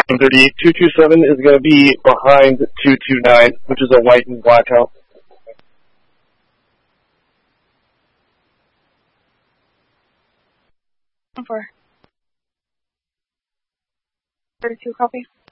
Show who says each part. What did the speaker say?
Speaker 1: 9:38. 227 is going to be behind 229, which is a white and black house.
Speaker 2: For 32, copy.